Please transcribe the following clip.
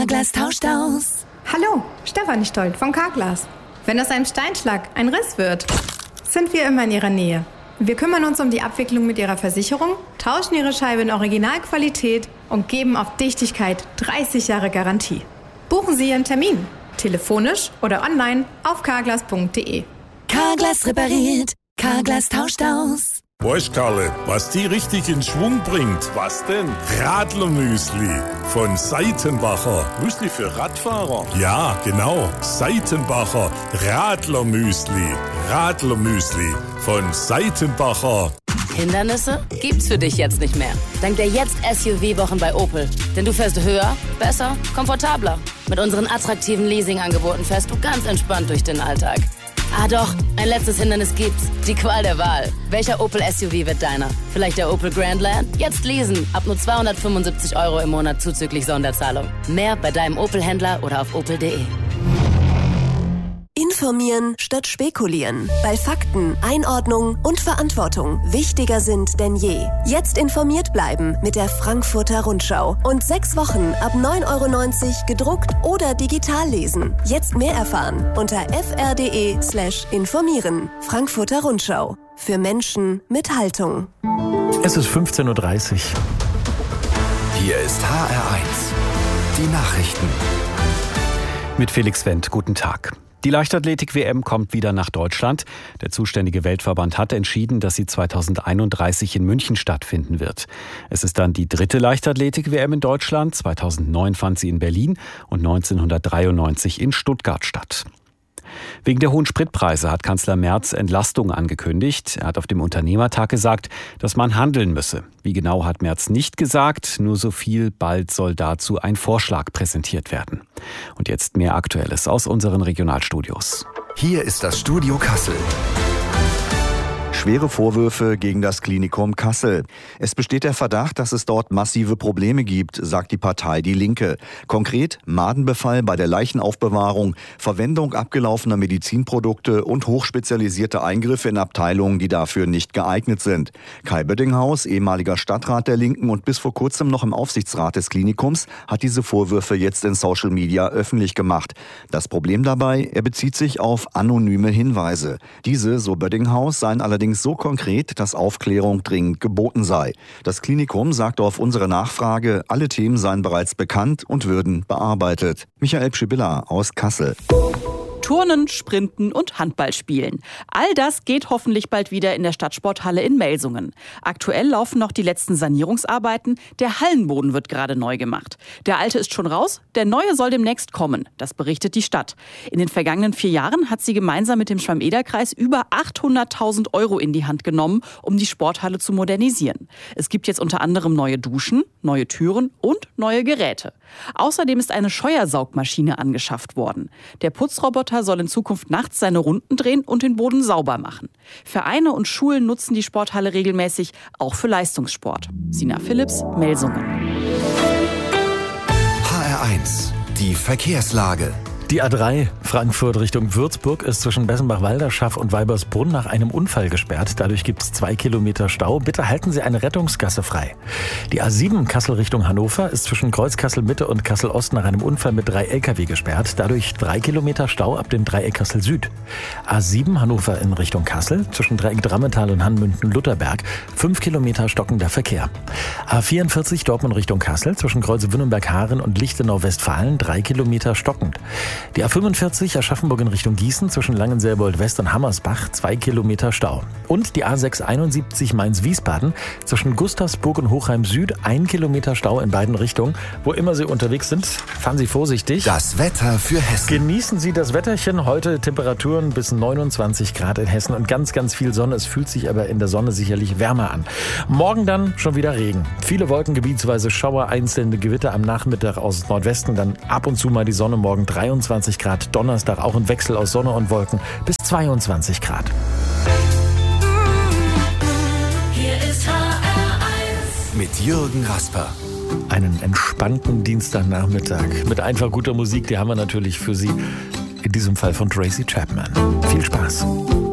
Carglass tauscht aus. Hallo, Stefanie Stolt von Carglass. Wenn aus einem Steinschlag ein Riss wird, sind wir immer in Ihrer Nähe. Wir kümmern uns um die Abwicklung mit Ihrer Versicherung, tauschen Ihre Scheibe in Originalqualität und geben auf Dichtigkeit 30 Jahre Garantie. Buchen Sie Ihren Termin, telefonisch oder online auf carglass.de. Carglass repariert, Carglass tauscht aus. Weißt Karle, was die richtig in Schwung bringt? Was denn? Radlermüsli von Seitenbacher. Müsli für Radfahrer? Ja, genau. Seitenbacher Radlermüsli. Radlermüsli von Seitenbacher. Hindernisse gibt's für dich jetzt nicht mehr. Dank der Jetzt-SUV-Wochen bei Opel. Denn du fährst höher, besser, komfortabler. Mit unseren attraktiven Leasing-Angeboten fährst du ganz entspannt durch den Alltag. Ah doch, ein letztes Hindernis gibt's. Die Qual der Wahl. Welcher Opel SUV wird deiner? Vielleicht der Opel Grandland? Jetzt leasen. Ab nur 275 € im Monat zuzüglich Sonderzahlung. Mehr bei deinem Opel-Händler oder auf opel.de. Informieren statt spekulieren. Bei Fakten, Einordnung und Verantwortung wichtiger sind denn je. Jetzt informiert bleiben mit der Frankfurter Rundschau. Und 6 Wochen ab 9,90 € gedruckt oder digital lesen. Jetzt mehr erfahren unter fr.de/informieren. Frankfurter Rundschau. Für Menschen mit Haltung. Es ist 15:30 Uhr. Hier ist HR1. Die Nachrichten. Mit Felix Wendt. Guten Tag. Die Leichtathletik-WM kommt wieder nach Deutschland. Der zuständige Weltverband hat entschieden, dass sie 2031 in München stattfinden wird. Es ist dann die 3. Leichtathletik-WM in Deutschland. 2009 fand sie in Berlin und 1993 in Stuttgart statt. Wegen der hohen Spritpreise hat Kanzler Merz Entlastung angekündigt. Er hat auf dem Unternehmertag gesagt, dass man handeln müsse. Wie genau hat Merz nicht gesagt, nur so viel, bald soll dazu ein Vorschlag präsentiert werden. Und jetzt mehr Aktuelles aus unseren Regionalstudios. Hier ist das Studio Kassel. Schwere Vorwürfe gegen das Klinikum Kassel. Es besteht der Verdacht, dass es dort massive Probleme gibt, sagt die Partei Die Linke. Konkret Madenbefall bei der Leichenaufbewahrung, Verwendung abgelaufener Medizinprodukte und hochspezialisierte Eingriffe in Abteilungen, die dafür nicht geeignet sind. Kai Böttinghaus, ehemaliger Stadtrat der Linken und bis vor kurzem noch im Aufsichtsrat des Klinikums, hat diese Vorwürfe jetzt in Social Media öffentlich gemacht. Das Problem dabei, er bezieht sich auf anonyme Hinweise. Diese, so Böttinghaus, seien allerdings so konkret, dass Aufklärung dringend geboten sei. Das Klinikum sagte auf unsere Nachfrage, alle Themen seien bereits bekannt und würden bearbeitet. Michael Pschibilla aus Kassel. Turnen, Sprinten und Handball spielen. All das geht hoffentlich bald wieder in der Stadtsporthalle in Melsungen. Aktuell laufen noch die letzten Sanierungsarbeiten. Der Hallenboden wird gerade neu gemacht. Der alte ist schon raus, der neue soll demnächst kommen. Das berichtet die Stadt. In den vergangenen 4 Jahren hat sie gemeinsam mit dem Schwamm-Eder-Kreis über 800.000 € in die Hand genommen, um die Sporthalle zu modernisieren. Es gibt jetzt unter anderem neue Duschen, neue Türen und neue Geräte. Außerdem ist eine Scheuersaugmaschine angeschafft worden. Der Putzroboter soll in Zukunft nachts seine Runden drehen und den Boden sauber machen. Vereine und Schulen nutzen die Sporthalle regelmäßig, auch für Leistungssport. Sina Philipps, Melsungen. HR1, die Verkehrslage. Die A3 Frankfurt Richtung Würzburg ist zwischen Bessenbach-Walderschaff und Weibersbrunn nach einem Unfall gesperrt. Dadurch gibt es 2 Kilometer Stau. Bitte halten Sie eine Rettungsgasse frei. Die A7 Kassel Richtung Hannover ist zwischen Kreuz Kassel Mitte und Kassel Ost nach einem Unfall mit 3 Lkw gesperrt. Dadurch 3 Kilometer Stau ab dem Dreieck Kassel Süd. A7 Hannover in Richtung Kassel zwischen Dreieck Drammetal und Hanmünden-Lutherberg 5 Kilometer stockender Verkehr. A44 Dortmund Richtung Kassel zwischen Kreuze Wünnenberg-Haaren und Lichtenau-Westfalen 3 Kilometer stockend. Die A45 Aschaffenburg in Richtung Gießen zwischen Langenselbold West und Hammersbach 2 Kilometer Stau. Und die A671 Mainz-Wiesbaden zwischen Gustavsburg und Hochheim Süd 1 Kilometer Stau in beiden Richtungen. Wo immer Sie unterwegs sind, fahren Sie vorsichtig. Das Wetter für Hessen. Genießen Sie das Wetterchen. Heute Temperaturen bis 29 Grad in Hessen und ganz, ganz viel Sonne. Es fühlt sich aber in der Sonne sicherlich wärmer an. Morgen dann schon wieder Regen. Viele Wolken, gebietsweise Schauer, einzelne Gewitter am Nachmittag aus Nordwesten. Dann ab und zu mal die Sonne, morgen 23 Grad. Donnerstag auch ein Wechsel aus Sonne und Wolken bis 22 Grad. Hier ist HR1 mit Jürgen Rasper. Einen entspannten Dienstagnachmittag mit einfach guter Musik, die haben wir natürlich für Sie. In diesem Fall von Tracy Chapman. Viel Spaß.